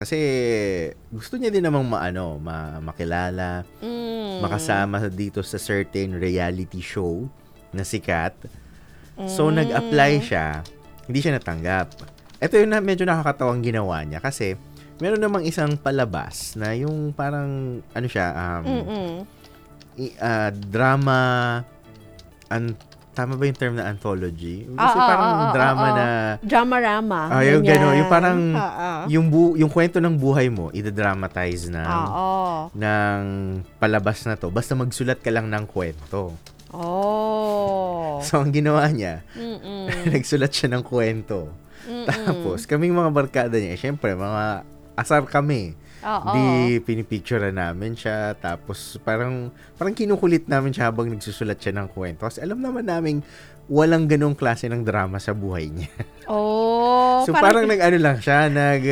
Kasi gusto niya din namang makilala, Mm. makasama dito sa certain reality show na sikat. So, nag-apply Mm. siya, hindi siya natanggap. Ito yung medyo nakakatawang ginawa niya kasi meron namang isang palabas na yung parang, Mm. drama, an, tama ba yung term na anthology? Kasi Oo, oo, parang drama oo. na, Drama-rama, yung gano'n, yung ganyan. parang, Oo. yung kwento ng buhay mo, i-dramatize Oo. ng palabas na to, basta magsulat ka lang ng kwento. Oh. So, ang ginawa niya, Mm. nagsulat siya ng kwento. Mm. Tapos, kaming mga barkada niya, syempre, mga asar kami. Oo. Di pinipicture namin siya. Tapos, parang kinukulit namin siya habang nagsusulat siya ng kwento. Kasi alam naman namin, walang ganong klase ng drama sa buhay niya. Oh, So, parang parang nag-ano lang siya,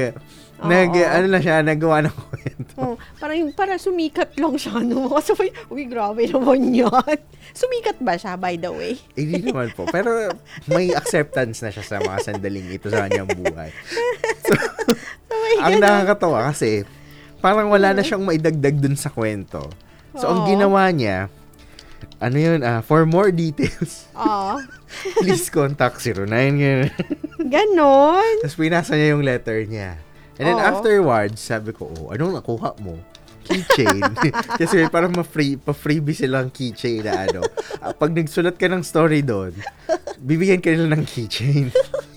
oo. nagawa ng kwento. Para sumikat lang siya, no? Kasi, uy, grabe naman yan. Sumikat ba siya, by the way? Hindi naman po. Pero, may acceptance na siya sa mga sandaling ito sa kanyang buhay. So, May ang ganun. nakakatawa kasi, parang wala na siyang maidagdag dun sa kwento. So, ang Oo. ginawa niya, for more details, Oo. please contact 09. Ganon. Tapos pinasa niya yung letter niya. And then Oo. afterwards, sabi ko, anong nakuha mo? Keychain. Kasi parang pa-freebie silang keychain na pag nagsulat ka ng story doon, bibigyan ka nila ng keychain.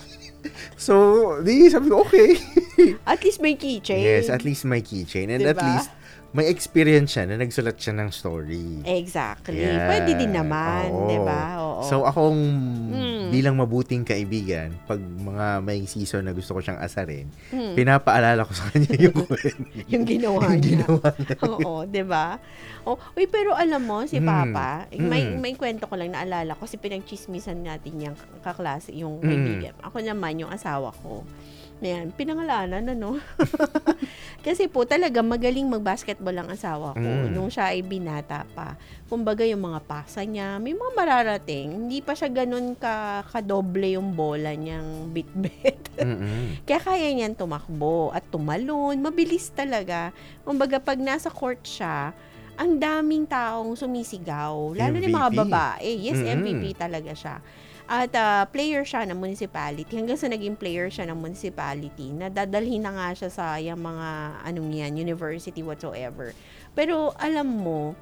So, sabi ko, okay. At least may keychain. Yes, at least may keychain. And at Diba? least, may experience siya na nagsulat siya ng story. Exactly. Yeah. Pwede din naman, Oo. 'di ba? Oo. So, akong Mm. bilang mabuting kaibigan, pag mga may season na gusto ko siyang asarin, Mm. pinapaalala ko sa kanya yung Yung ginawa yung niya. ginawa niya. Oo, 'di ba? Oh, uy, pero alam mo si Papa, Mm. may kwento ko lang naalala ko kasi pinagchismisan natin yung kaklase, yung Mm. kaibigan. Ako naman yung asawa ko. Ayan, pinangalanan Kasi po talaga magaling mag-basketball ang asawa ko nung siya ay binata pa. Kumbaga yung mga pasa niya, may mga mararating. Hindi pa siya ganun kadoble yung bola niyang bit-bit. Mm. Kaya kaya niyan tumakbo at tumalon. Mabilis talaga. Kumbaga pag nasa court siya, ang daming taong sumisigaw. Lalo na yung mga MVP. babae. Yes, Mm. MVP talaga siya. At player siya ng municipality. Hanggang sa naging player siya ng municipality, nadadalhin na nga siya sa yung mga university whatsoever. Pero alam mo,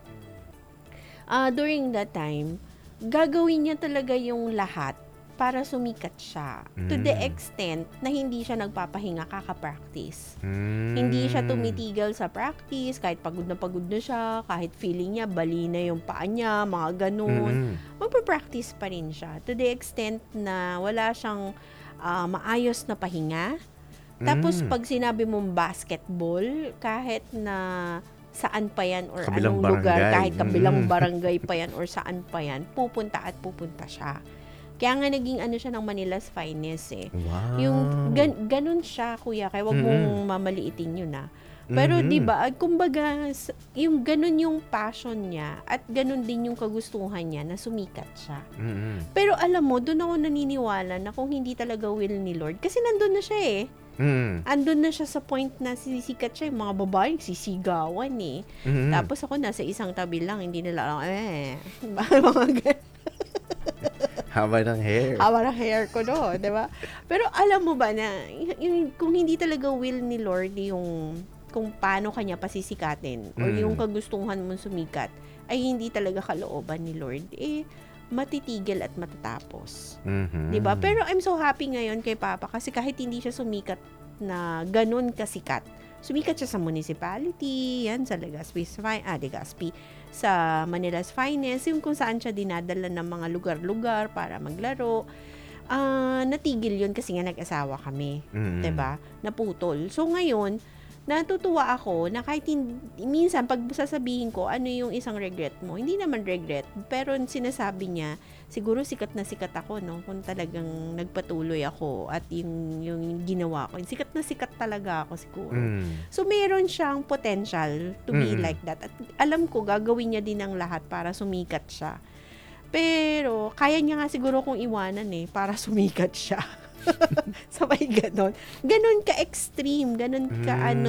during that time, gagawin niya talaga yung lahat para sumikat siya. To the extent na hindi siya nagpapahinga kaka-practice. Hindi siya tumitigil sa practice, kahit pagod na siya, kahit feeling niya bali na yung paa niya, mga ganun. Magpa-practice pa rin siya. To the extent na wala siyang maayos na pahinga. Tapos pag sinabi mong basketball, kahit na saan pa yan or Kabilang anong lugar, barangay. kahit kabilang barangay pa yan or saan pa yan, pupunta siya. Kaya nga naging siya ng Manila's Finest eh. Wow. Yung ganun siya, kuya, kaya wag mong mamaliitin yun Pero 'di ba, kumbaga yung ganun yung passion niya at ganun din yung kagustuhan niya na sumikat siya. Pero alam mo, doon ako naniniwala na kung hindi talaga will ni Lord, kasi nandun na siya eh. Andun na siya sa point na sisikat siya, yung mga babae sisigawan eh. Tapos ako nasa isang tabi lang, hindi nila alam, mga ganun. Haba ng hair. Haba ng hair ko no, 'di ba? Pero alam mo ba na kung hindi talaga will ni Lord yung kung paano kanya pasisikatin o yung kagustuhan mong sumikat ay hindi talaga kalooban ni Lord, matitigil at matatapos. 'Di ba? Pero I'm so happy ngayon kay Papa kasi kahit hindi siya sumikat na ganun kasikat, sumikat siya sa municipality, yan sa Legazpi, sa Manila's Finest, yung kung saan siya dinadala ng mga lugar-lugar para maglaro. Natigil yun kasi nga nag-asawa kami. 'Di ba? Naputol. So ngayon, natutuwa ako na kahit minsan pag sasabihin ko ano yung isang regret mo, hindi naman regret, pero sinasabi niya, siguro sikat na sikat ako kung talagang nagpatuloy ako at yung ginawa ko, sikat na sikat talaga ako siguro. So meron siyang potential to be like that at alam ko gagawin niya din ang lahat para sumikat siya. Pero kaya niya nga siguro kung iwanan para sumikat siya. Sabay ganon. Ganon ka-extreme, ganon ka Mm.